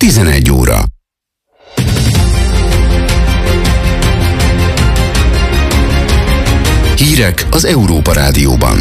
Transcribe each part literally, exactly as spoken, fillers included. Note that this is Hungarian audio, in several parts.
tizenegy óra. Hírek az Európa Rádióban.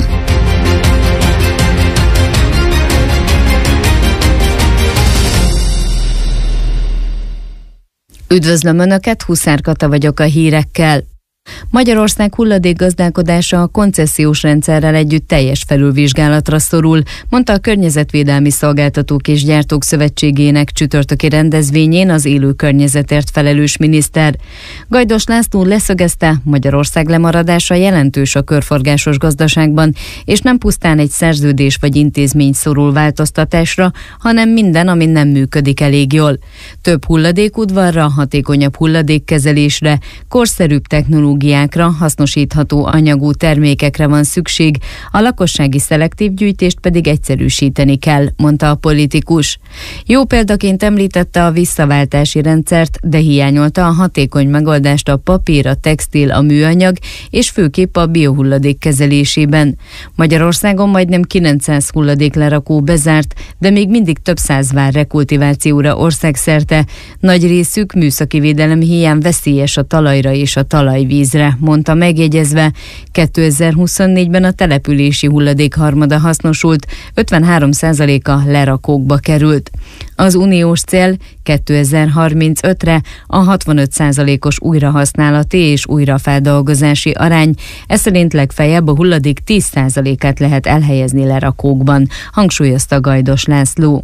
Üdvözlöm Önöket, Huszár Kata vagyok a hírekkel. Magyarország hulladékgazdálkodása a koncesziós rendszerrel együtt teljes felülvizsgálatra szorul, mondta a Környezetvédelmi Szolgáltatók és Gyártók Szövetségének csütörtöki rendezvényén az élő környezetért felelős miniszter. Gajdos László leszögezte, Magyarország lemaradása jelentős a körforgásos gazdaságban, és nem pusztán egy szerződés vagy intézmény szorul változtatásra, hanem minden, ami nem működik elég jól. Több hulladékudvarra, hatékonyabb hulladékkezelésre, korszerűbb technológiákra, hasznosítható anyagú termékekre van szükség, a lakossági szelektív gyűjtést pedig egyszerűsíteni kell, mondta a politikus. Jó példaként említette a visszaváltási rendszert, de hiányolta a hatékony megoldást a papír, a textil, a műanyag és főképp a biohulladék kezelésében. Magyarországon majdnem kilencszáz hulladéklerakó bezárt, de még mindig több száz vár rekultivációra országszerte. Nagy részük műszaki védelem hiány veszélyes a talajra és a talajvízre, mondta megjegyezve, kétezer-huszonnégyben a települési hulladék harmada hasznosult, ötvenhárom százaléka lerakókba került. Az uniós cél kétezer-harmincötre a hatvanöt százalékos újrahasználati és újrafeldolgozási arány, ez szerint legfeljebb a hulladék tíz százalékát lehet elhelyezni lerakókban, hangsúlyozta Gajdos László.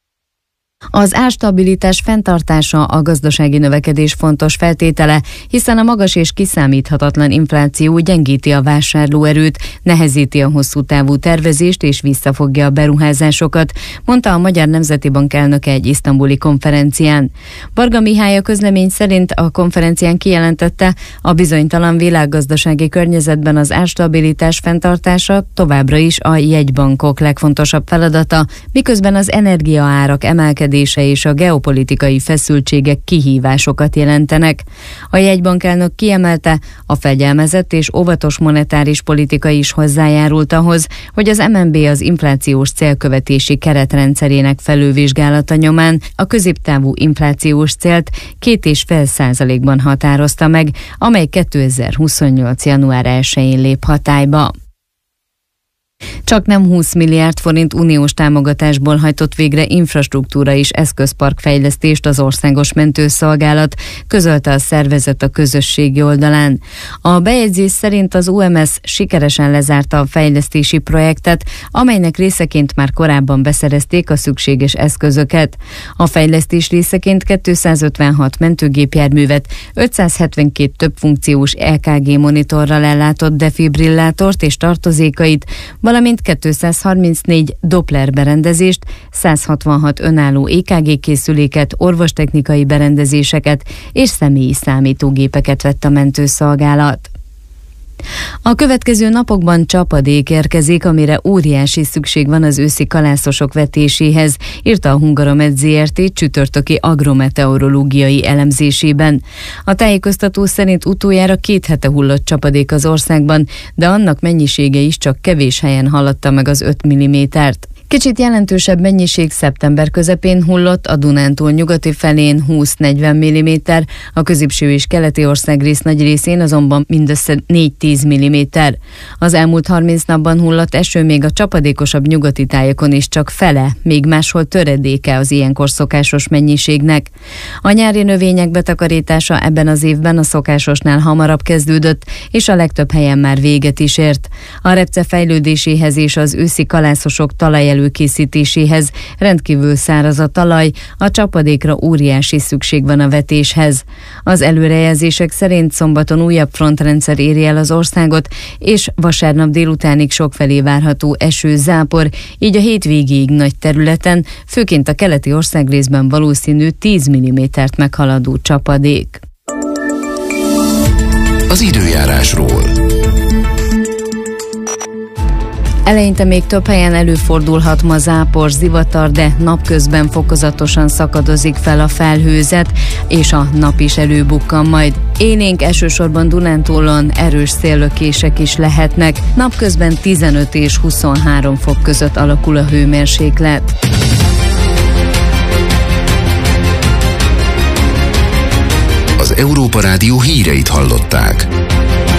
Az árstabilitás fenntartása a gazdasági növekedés fontos feltétele, hiszen a magas és kiszámíthatatlan infláció gyengíti a vásárlóerőt, nehezíti a hosszú távú tervezést és visszafogja a beruházásokat, mondta a Magyar Nemzeti Bank elnöke egy isztambuli konferencián. Varga Mihály a közlemény szerint a konferencián kijelentette, a bizonytalan világgazdasági környezetben az árstabilitás fenntartása továbbra is a jegybankok legfontosabb feladata, miközben az energiaárak emelkedése és a geopolitikai feszültségek kihívásokat jelentenek. A jegybank elnök kiemelte, a fegyelmezett és óvatos monetáris politika is hozzájárult ahhoz, hogy az em en bé az inflációs célkövetési keretrendszerének felülvizsgálata nyomán a középtávú inflációs célt két egész öt százalékban határozta meg, amely kétezer-huszonnyolc január elsején lép hatályba. Csak nem húsz milliárd forint uniós támogatásból hajtott végre infrastruktúra és eszközparkfejlesztést az Országos Mentőszolgálat, közölte a szervezet a közösségi oldalán. A bejegyzés szerint az u em es sikeresen lezárta a fejlesztési projektet, amelynek részeként már korábban beszerezték a szükséges eszközöket. A fejlesztés részeként kétszázötvenhat mentőgépjárművet, ötszázhetvenkét több funkciós é ká gé monitorral ellátott defibrillátort és tartozékait, valamint kétszázharmincnégy Doppler berendezést, száz hatvanhat önálló é ká gé készüléket, orvostechnikai berendezéseket és személyi számítógépeket vett a mentőszolgálat. A következő napokban csapadék érkezik, amire óriási szükség van az őszi kalászosok vetéséhez, írta a Hungaromet zé er té csütörtöki agrometeorológiai elemzésében. A tájékoztató szerint utoljára két hete hullott csapadék az országban, de annak mennyisége is csak kevés helyen haladta meg az öt millimétert. Kicsit jelentősebb mennyiség szeptember közepén hullott, a Dunántúl nyugati felén húsz-negyven milliméter, a középső és keleti országrész nagy részén azonban mindössze négy-tíz milliméter. Az elmúlt harminc napban hullott eső még a csapadékosabb nyugati tájakon is csak fele, még máshol töredéke az ilyenkor szokásos mennyiségnek. A nyári növények betakarítása ebben az évben a szokásosnál hamarabb kezdődött, és a legtöbb helyen már véget is ért. A repce fejlődéséhez és az őszi kalászosok talajelő előkészítéséhez rendkívül száraz a talaj, a csapadékra óriási szükség van a vetéshez. Az előrejelzések szerint szombaton újabb frontrendszer éri el az országot, és vasárnap délutánig sokfelé várható eső, zápor, így a hétvégéig nagy területen, főként a keleti országrészben valószínű tíz millimétert meghaladó csapadék. Az időjárásról. Eleinte még több helyen előfordulhat ma zápor, zivatar, de napközben fokozatosan szakadozik fel a felhőzet, és a nap is előbukkan majd. Élénk elsősorban Dunántúlon erős széllökések is lehetnek, napközben tizenöt és huszonhárom fok között alakul a hőmérséklet. az Európa Rádió híreit hallották.